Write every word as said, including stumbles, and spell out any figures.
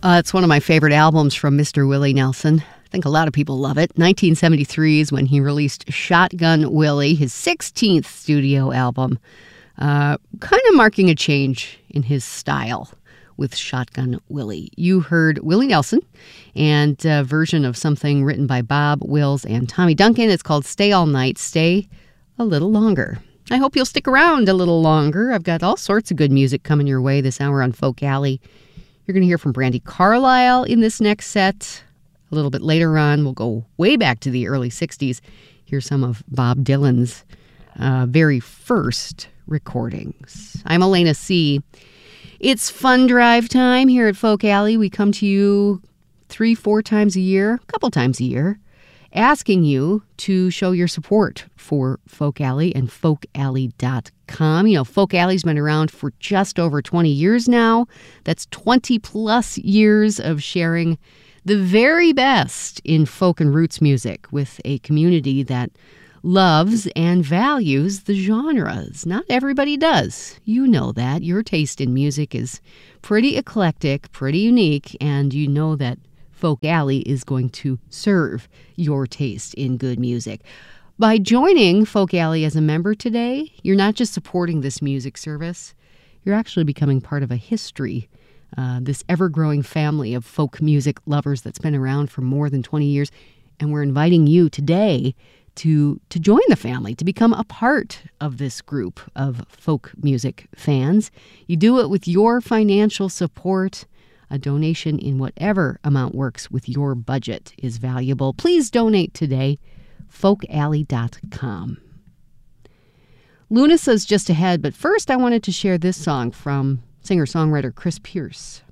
Uh, it's one of my favorite albums from Mister Willie Nelson. I think a lot of people love it. nineteen seventy-three is when he released Shotgun Willie, his sixteenth studio album, uh, kind of marking a change in his style with Shotgun Willie. You heard Willie Nelson and a version of something written by Bob Wills and Tommy Duncan. It's called Stay All Night, Stay a Little Longer. I hope you'll stick around a little longer. I've got all sorts of good music coming your way this hour on Folk Alley. You're going to hear from Brandi Carlile in this next set. A little bit later on, we'll go way back to the early sixties. Here's some of Bob Dylan's uh, very first recordings. I'm Elena C. It's fund drive time here at Folk Alley. We come to you three, four times a year, a couple times a year, asking you to show your support for Folk Alley and folk alley dot com. You know, Folk Alley's been around for just over twenty years now. That's twenty plus years of sharing the very best in folk and roots music with a community that loves and values the genres. Not everybody does. You know that. Your taste in music is pretty eclectic, pretty unique, and you know that Folk Alley is going to serve your taste in good music. By joining Folk Alley as a member today, you're not just supporting this music service, you're actually becoming part of a history, uh, this ever-growing family of folk music lovers that's been around for more than twenty years. And we're inviting you today to, to join the family, to become a part of this group of folk music fans. You do it with your financial support. A donation in whatever amount works with your budget is valuable. Please donate today. folk alley dot com. Lunasa's just ahead, but first I wanted to share this song from singer-songwriter Chris Pierce.